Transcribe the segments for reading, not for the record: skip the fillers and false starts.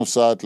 נוסעת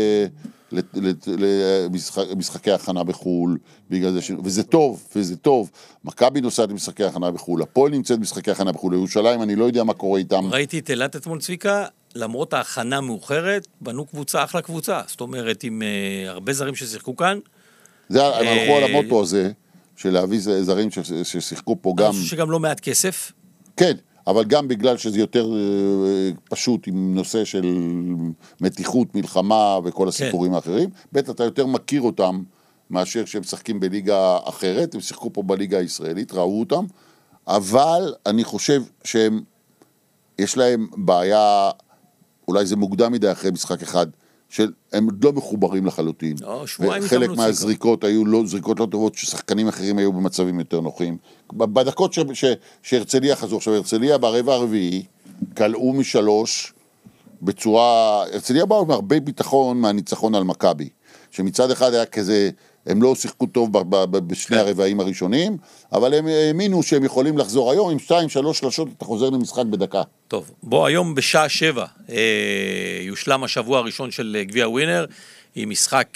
למשחקי הכנה בחול, וזה טוב. מכבי נוסעת למשחקי הכנה בחול, הפועל נמצאת במשחקי הכנה בחול, לירושלים אני לא יודע מה קורה איתם. ראיתי את אילת אתמול צביקה, למרות ההכנה מאוחרת, בנו קבוצה, אחלה קבוצה, זאת אומרת עם הרבה זרים ששיחקו כאן. הם הלכו על המוטו הזה, של להביא זרים ששיחקו פה גם. אני חושב שגם לא מעט כסף. כן. אבל גם בגלל שזה יותר פשוט עם נושא של מתיחות, מלחמה וכל הסיפורים האחרים, בית אתה יותר מכיר אותם מאשר שהם משחקים בליגה אחרת, הם שיחקו פה בליגה הישראלית, ראו אותם, אבל אני חושב שהם, יש להם בעיה, אולי זה מוקדם מדי אחרי משחק אחד, שהם לא מחוברים לחלוטין. וחלק מהזריקות היו זריקות לא טובות, ששחקנים אחרים היו במצבים יותר נוחים. בדקות שהרצליה חזור, עכשיו הרצליה ברבע הרביעי, קלעו משלוש, בצורה, הרצליה באו עם הרבה ביטחון מהניצחון על מכבי, שמצד אחד היה כזה, הם לא שיחקו טוב בשני הרבעים הראשונים, אבל הם האמינו שהם יכולים לחזור היום, עם 2-3 שלשות אתה חוזר למשחק בדקה. טוב, בוא היום בשעה 7 יושלם השבוע הראשון של גביע ווינר, עם משחק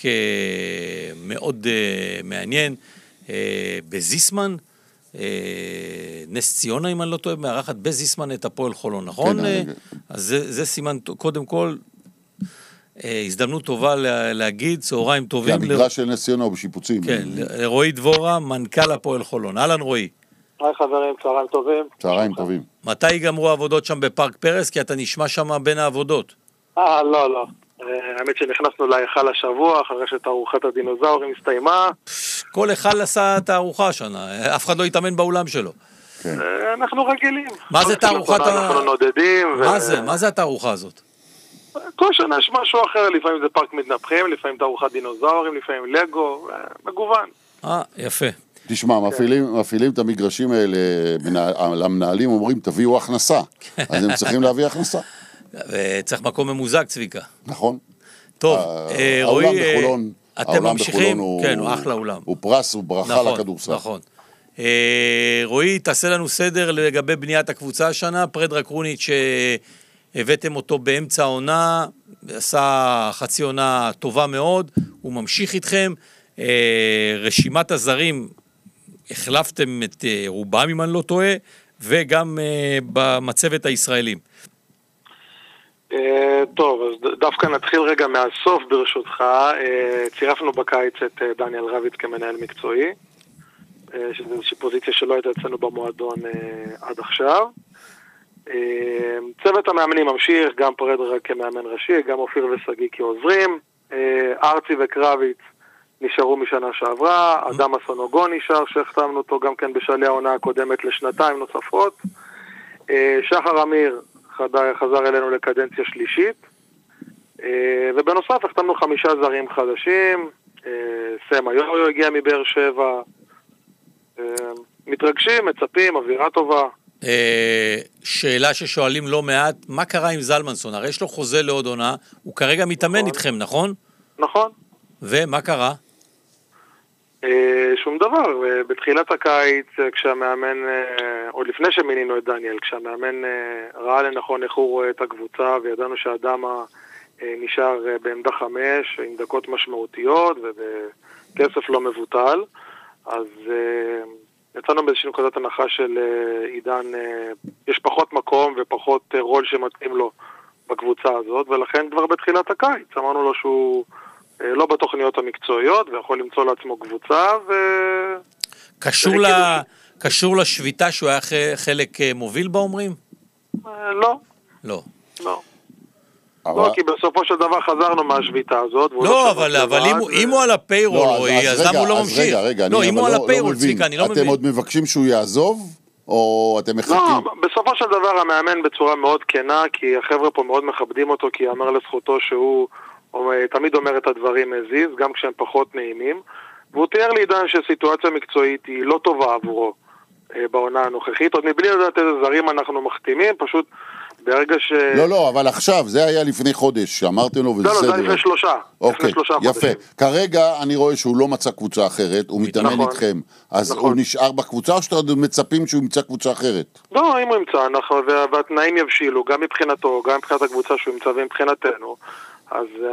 מאוד מעניין, בזיסמן, נס ציונה אם אני לא טועה, מארחת בזיסמן את הפועל חולון, נכון? אז זה סימן קודם כל, הזדמנות טובה להגיד, צהריים טובים. המגרש של נס ציונה הוא בשיפוצים. כן, רועי דבורה, מנכ"ל הפועל חולון. אהלן רועי. היי חברים, צהריים טובים. צהריים טובים. מתי ייגמרו העבודות שם בפארק פרס? כי אתה נשמע שם בין העבודות. לא. האמת שנכנסנו להיכל השבוע, אחרי שתערוכת הדינוזאורים הסתיימה. כל היכל עשה תערוכה שנה, אף אחד לא יתאמן באולם שלו. אנחנו רגילים. מה זה תערוכת אנחנו נודדים. מה זה התערוכה הזאת? כל שנה יש משהו אחר, לפעמים זה פארק מתנפחים, לפעמים תערוכת דינוזאורים, לפעמים לגו, מגוון. יפה. תשמע, מפעילים את המגרשים האלה, למנהלים אומרים, תביאו הכנסה. אז הם צריכים להביא הכנסה. וצריך מקום ממוזג, צביקה. נכון. טוב, רועי, העולם בחולון, אתם ממשיכים? כן, הוא הוא אחלה עולם. הוא פרס, הוא ברכה לכדורסל. נכון. רועי, תעשה לנו סדר לגבי בניית הקבוצה השנה, פרדרה קרוניץ' הבאתם אותו באמצע העונה, עשה חצי עונה טובה מאוד, הוא ממשיך איתכם, רשימת הזרים, החלפתם את רובם אם אני לא טועה, וגם במצבת הישראלים. טוב, אז דווקא נתחיל רגע מהסוף ברשותך, צירפנו בקיץ את דניאל רביץ כמנהל מקצועי, שזו איזושהי פוזיציה שלא הייתה אצלנו במועדון עד עכשיו. צוות המאמנים ממשיך, גם פרדרה כמאמן ראשי, גם אופיר וסגי כעוזרים, ארצי וקרביץ נשארו משנה שעברה, אדם הסונוגון נשאר שהחתמנו אותו גם כן בשלהי העונה הקודמת לשנתיים נוספות, שחר אמיר חזר אלינו לקדנציה שלישית, ובנוסף החתמנו 5 זרים חדשים, סם היוריו הגיע מבאר שבע, מתרגשים, מצפים, אווירה טובה. שאלה ששואלים לא מעט, מה קרה עם זלמנסון? הרי יש לו חוזה לעוד עונה, הוא כרגע מתאמן איתכם, נכון? נכון. ומה קרה? שום דבר, בתחילת הקיץ כשהמאמן, עוד לפני שמינינו את דניאל, כשהמאמן ראה לנכון איך הוא רואה את הקבוצה וידענו שהאדמה נשאר בעמדה 5 עם דקות משמעותיות ובכסף לא מבוטל, אז יצאנו באיזושהי נקודת הנחה של עידן, יש פחות מקום ופחות רול שמתאים לו בקבוצה הזאת, ולכן כבר בתחילת הקיץ אמרנו לו שהוא לא בתוכניות המקצועיות ויכול למצוא לעצמו קבוצה קשור לשביתה שהוא היה חלק מוביל באומרים? לא. לא. לא, כי בסופו של דבר חזרנו מהשביתה הזאת. לא, אבל אם הוא על הפיירול, רועי, אז למה הוא לא ממשיך? לא, אם הוא על הפיירול, צביקה, אני לא מבין. אתם עוד מבקשים שהוא יעזוב? או אתם מחכים? לא, בסופו של דבר המאמן בצורה מאוד כנה, כי החבר'ה פה מאוד מכבדים אותו, כי אמר לזכותו שהוא תמיד אומר את הדברים מזיז, גם כשהם פחות נעימים, והוא תיאר לי עידן שסיטואציה מקצועית היא לא טובה עבורו בעונה הנוכחית, עוד מבלי לדעת איזה זרים אנחנו מחתימים, פשוט ברגע ש... לא, אבל עכשיו, זה היה לפני חודש, שאמרתם לו וזה בסדר. לא, זה לפני 3. אוקיי, יפה. כרגע אני רואה שהוא לא מצא קבוצה אחרת, הוא מתאמן איתכם, אז הוא נשאר בקבוצה, או שאתם מצפים שהוא ימצא קבוצה אחרת? לא, אם הוא ימצא, והתנאים יבשילו, גם מבחינתו, גם מבחינת הקבוצה שהוא ימצא ומבחינתנו, אז